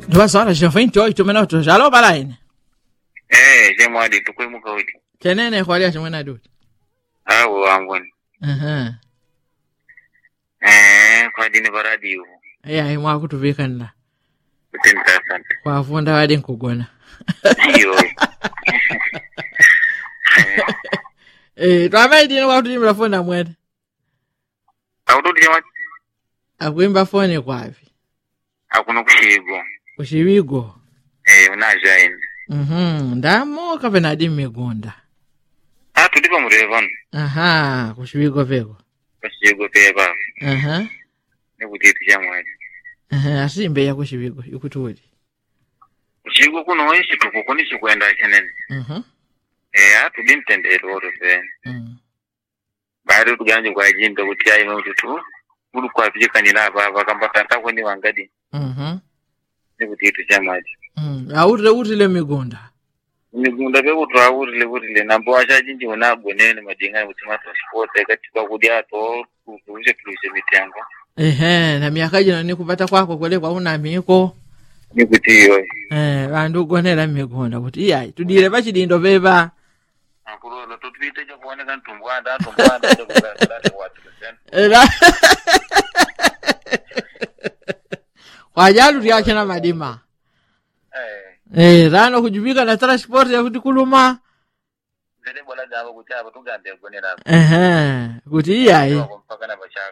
2 horas e 28 minutos. Alô, Balaine? Chemwadi tukwimuka uti. Chenene kwalia chimwena duti. Awo wangoni. Kwa dini kwa radio. Imwa kutuvika nla. Kutinta asante. Kwa funda wadi nkugona. Iyo. Tuwame dini kwa kutuimba funda mwede. Akututi chemwadi? Akuimba fone kwa avi. Akuno kushigo. Kushiwigo. Unajaini. Ndamo kapena adi migunda. Tulipa murevano. Kushiwigo vego. Kushigo peba. Nikutitu chemwadi. Asimbe ya kushiwigo, yukutuweli. Kushigo kuno wenshi tukukunishi kuenda chenene. Tudimtendero oro fe. Baada tuganji kwa jinda kutia ino tutu. Ulu kwa vijika nila baba kambata tako ni wangadi. Nikutitu chemwadi. Aure migunda. Migunda vego tuaure nambo asha jinji unabonene madinga mutima transport katika kudia to kuuje mitianga. Na miaka jina ni kupata kwako kwele kwa una miko. Nikutiyo. Bandu gonera migunda kuti iyai tudire bachidindo beba. Akuro lo tutwite je kuoneka ntumbwanda kwa watu kwa jalu riachana madima. Rano kujibika na transport ya kutikuluma. Zede bola dawa kutaba tugande gonera. Kuti iyai. Mpaka na bashaka.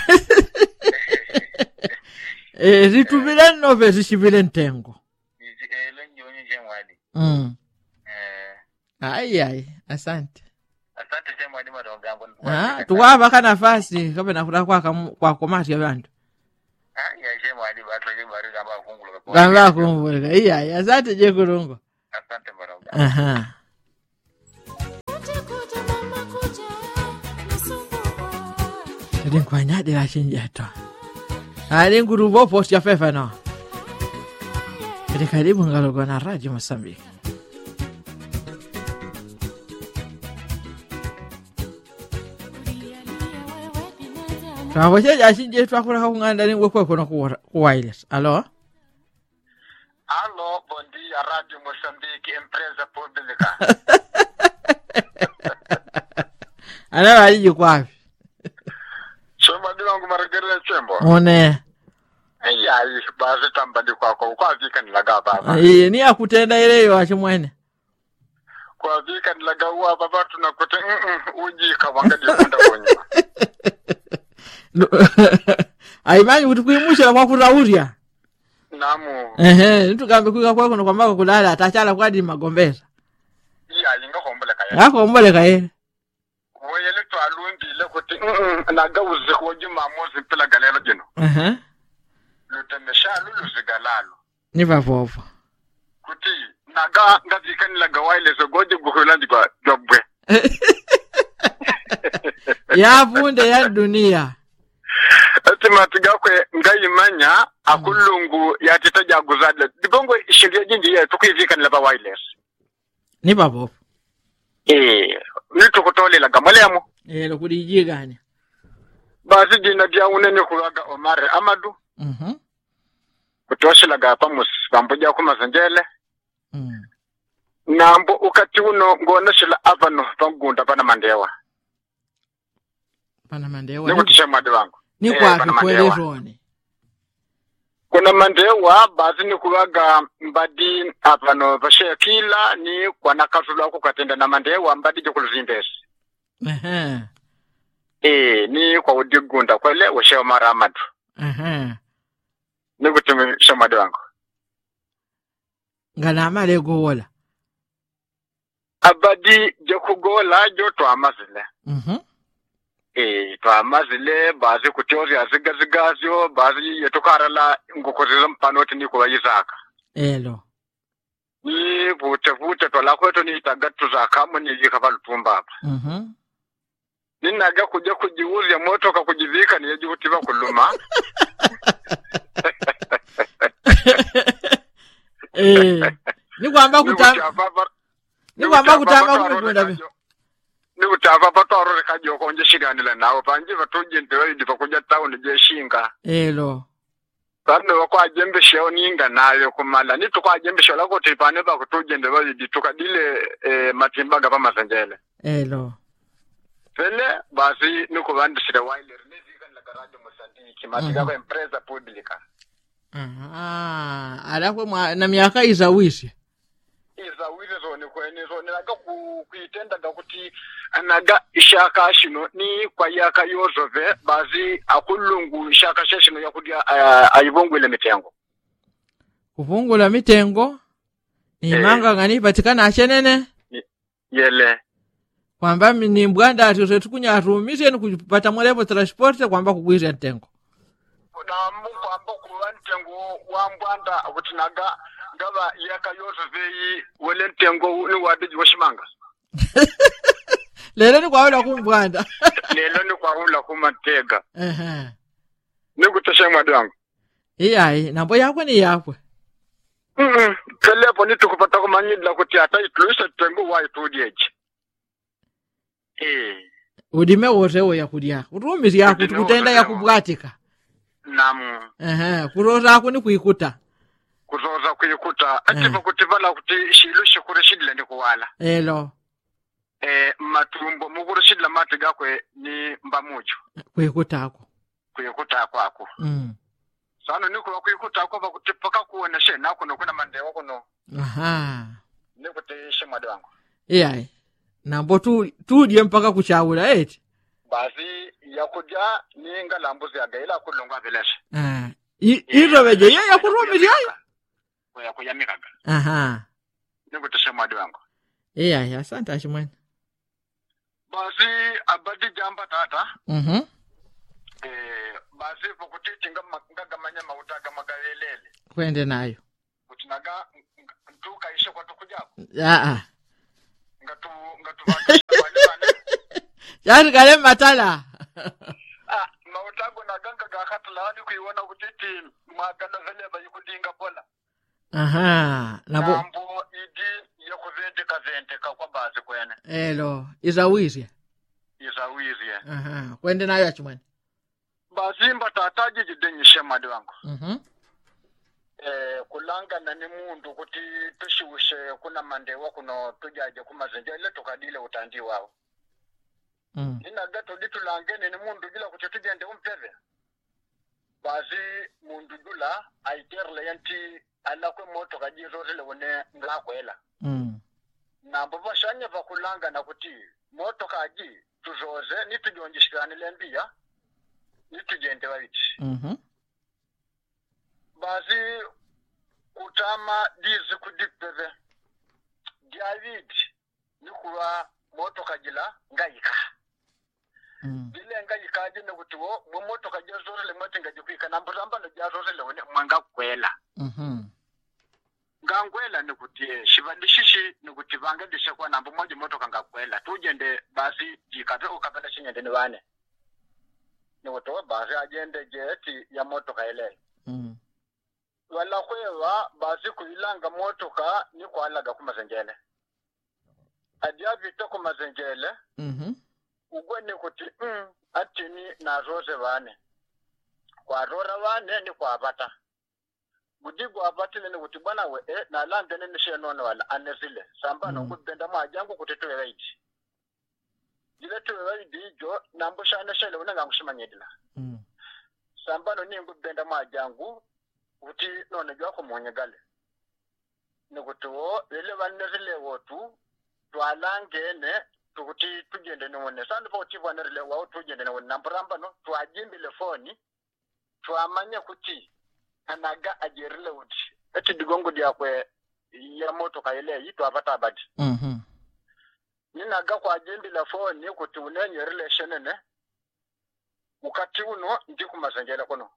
Ritubile nove zishibile ntengo. Lenyo chemwadi. Ai, asante. Asante chemwadi madongambo. Tuwaba kana nafasi kama nakuta kwa komati ya bantu. Chemwadi batole bari kamba kunguluka. Kamba kunguluka. Iya, asante je kurungo. Asante madongambo. Tadin kwa nyadi la shinjato. Ngurubo post ya fefa no. Karibu ngalogo na Radio Mozambique. Twaboche jashinje twakura ka kunganda ningwe kwa kono ku wireless. Allo? Allo, bon dia Radio Mozambique, empresa pública. Ana wali kwapi? Chomba wangu Margareta Chembo. One. Ai, bazi tambadi kwa vika nilaga baba. Ni akutenda ile yo achimwene. Kwa vika nilaga uwa baba tunakuta uji kawangadi kwenda kwenye. Aimani utikuimusha kwa kurauria. Namu. Nitukambe kuika kwa kono kwamba kulala atachala kwadi magombeza. Inga homboleka ya. Homboleka ye. Woyele to alundi le kuti naga uzi ko juma mozi pela galelo jino. Lutemesha luluzigalalo. Ni vapopo. Kuti naga ngazika nilaga waile zo goje guholandi kwa jobwe. Ya vunde ya dunia. Matiga kwe ngayimanya akulungu ya titaja guzadle. Dibongo shiria jinji ya tukizika nilaba wireless. Ni vapopo. Nitu kutole la gamalemu. Lokudi jigani. Basi jina dia unene kulaga Omar Amadu. Kutoshi laga pamus pambuja kumazanjele. Nambo ukati uno ngoneshila avano pangunda pana mandewa. Pana mandewa. Nikutisha mwadi wangu. Ni kwa kwelezone. Kuna mandewa bazi ni kulaga mbadi avano vashe kila ni kwa nakazulu wako katenda na mandewa mbadi jokuluzimbesi. Ni kwa udigunda kwele washe Omar Amadu. Nikutisha mwadi wangu. Ngana amale gowola. Abadi jokugola joto amazile. Amazile bazi kutiozi azigazigazyo bazi yetukarala ngukozizo mpanoti ni kwa Isaka. Ni vute tola kwetu ni itagatu za kamu ni yika tumba hapa. Ninaga kuja kujiuzi ya moto ka kujivika ni yejutiba kuluma. Ni kwamba kutamba kumigunda vyo. Ni utava patoro rekajo konje shiganile nawo panje batuje ndewe ndipa kuja town je shinga. Bambe wakwa jembe sheo ninga nayo kumala ni tukwa jembe sheo lako tipane ba kutujende bazi tukadile matimba gaba masanjele elo pele basi nuko bandisire wailer nezika la radio Mozambique matiga kwa empresa publica alakwe na miaka izawishi zone kweni zone laga kuitenda gakuti anaga ishaka shino ni kwa yaka yozove bazi akulungu ishaka shino yakudia ayivongwele mitengo kuvungula mitengo ni manga ngani patikana achenene yele kwamba ni mbwanda ati tukunya rumise ni kupata mwerevo transport kwamba kugwira ntengo na mungu ambako wantengo wa mbwanda kutinaga ngaba yaka yozove wele ntengo ni wadiji washimanga lelo ni kwawula kumbwanda lelo ni kwawula kumatega nikutesha mwadi wangu iyayi nambo yakwe ni yakwe kelepo nitukupata kumanyidla kuti ata itluisa tengo wa itudieje udime wotewo yakudya utumisi yaku tukutenda yakubwatika namu kuroza ako ni kuikuta kuzoza kuyikuta atipa kutivala kuti shilu shikure shidla ndi kuwala elo matumbo muguru shidla mati gakwe ni mbamujo kuyikuta ako sano niko wakuyikuta ako bakutipaka kuona she nako nokuna mandewa kuno niko teishe mwadi wangu iyayi nambo tudye mpaka kuchawula eti basi yakudya ninga lambuzi agaila kulunga vileshe iroveje ye yakurumiri yayi kuyamikaga niko teshe mwadi wangu iyayi asante ashimwene basi abadi jamba tata basi pokutiti ngaga manyama utaga magalelele kwende nayo kutinaga ntuka ishe kwa tukujako ngatu yari kale matala mautago na ganga ga hatla ni kuiona kutiti magana vile bayikudinga pola nabo idi yakuzende kazende kwa bazi kwene elo izawizi kwende nayo achimwene bazimba tataji jidenyishe madi wangu kulanga na ni mundu kuti tushiwishe kuna mandewa kuno tujaje kumazenje ile tukadile utandi wao ina gato ditulangene ni mundu bila kuti tujende umpeve bazi mundu dula aiterle yanti ala kwe moto kajiro zile wone ngakwela na mboba shanya vakulanga na kuti moto kaji tuzoze nitujonjishikane lembia nitujende waiti bazi kutama dizi kudipeve David nikuwa moto kajila ngayika dile ngayika ajine kutiwo moto kajila zore le moto ngajikuika na mbuzamba no jazore le wone mwanga kwela ngangwela nikutie shivandishishi nikutivanga dishe kwa nambu moja moto kangakwela tujende bazi jikape ukapenda shinyende ni wane nikutowa bazi ajende jeti ya moto kaele wala kwewa bazi kuilanga moto ka ni kwa alaga kumazenjele adiabito kumazenjele ugwe ni kuti atini na roze wane kwa rora wane ni kwa abata budigo abati ni kuti bwana we na lande ni shenono wala anezile samba no kubenda majangu kutetewe waidi jile tuwe waidi jo nambusha aneshele unanga ngushimanyedila samba no ni kubenda majangu uti none jwako mwenyegale nikutuwo ile vanezile wotu twalangene tukuti tujende niwone sandu pa uti vanerile wao tujende niwone namburamba no twajimbile foni twamanya kuti anaga ajerile uti eti digongo diakwe ya moto kaile yi twapata abadi ninaga kwa ajimbile foni kuti unenyerile shenene ukati uno ndi kumazenjele kono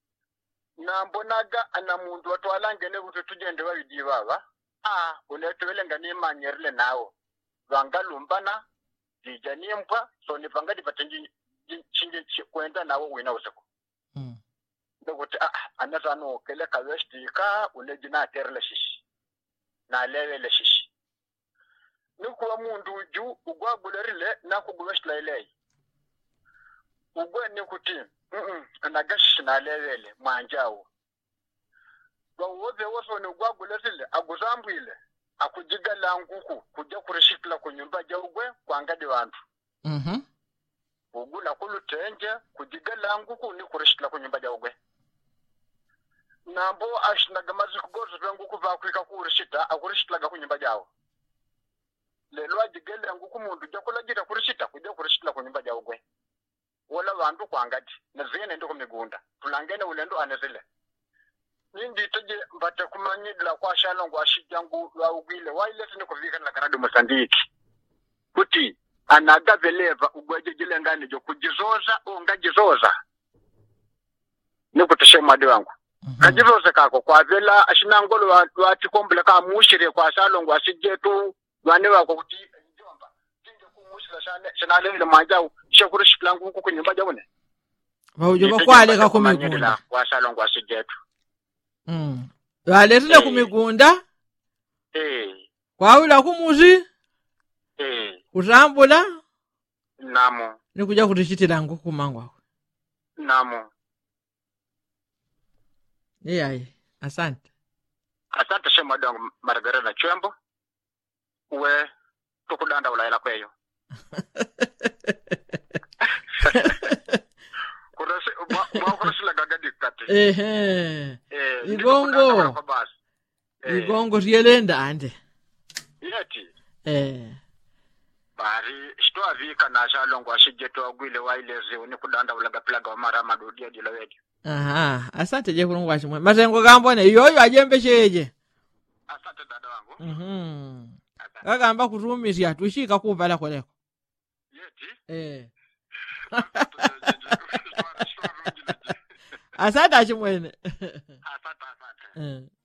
na mbonaga ana mundu watwalangene kuti tujende waidi baba unetwele ngani manyerile nawo vangalumbana dijani mpwa so ni vangadi patenji chinji kwenda nawo wina useko ndokuti anazano kele kawesti ka unejina terle shishi na lewele shishi nikuwa mundu ju ugwabulerile na kugwestla ilei ugwe nikuti anagashishi na lewele manjawo wote woso ni gwagulesile aguzambwile akujigala nguku kuja kurishikila kunyumba jaugwe kwangadi wantu ugula kulutenje kujigala nguku ni kurishikila kunyumba jaugwe nambo ashinaga mazi kugozo nguku vakwika kurishita akurishikila kunyumba jawo lelo ajigala nguku mundu jakula jita kurishita kuja kurishikila kunyumba jaugwe wala wantu kwangadi nazine ndiko migunda tulangene ulendo anezile nindi tuje mbate kumanyidla kwa shalongo ashijangu lwa ugile wailesi ni kuvika na Kanada Mozambique kuti anagaveleva ugweje jile ngani jo kujizoza ungajizoza nikutishe mwadi wangu kajizoza kako kwa vela ashinangolo watikombele ka mushire kwa shalongo ashijetu wane wako kuti njomba tinge kumushira shanalele majau shekurishikila nguku kunyumba jabone baujo bakwale ka kumigunda kwa shalongo ashijetu Waletile kumigunda? Kwawila kumuzi? Kutambula? Namo. Nikuja kutishitila nguku mangwa. Namo. Yai, asante. Asante shema dongo Margareta Chwembo. Uwe tukudanda ulaila kweyo. Igongo rielenda ande. Yeti. bari shto avika na shalongo ashijeto agwile waileze unikudanda ulaga plaga mara madudia dilo wedio. Aha, asante je kulungu washimwe. Mazengo gambone yoyo ajembe sheje. Asante dada wangu. Kagamba kutumisia tushika kuvala koleko. Yeti? Asante ashimwene. Asante.